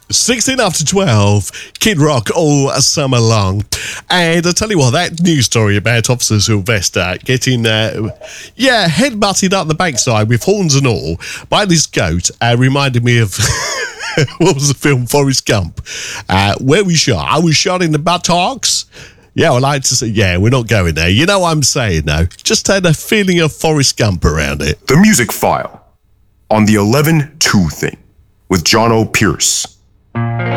16 after 12, Kid Rock all summer long. And I tell you what, that news story about Officer Sylvester getting, head-butted up the backside with horns and all by this goat reminded me of, what was the film, Forrest Gump, where we shot. I was shot in the buttocks. Yeah, I like to say, we're not going there. You know what I'm saying, though. Just had a feeling of Forrest Gump around it. The Music File on the 11-2 thing with John O. Pierce.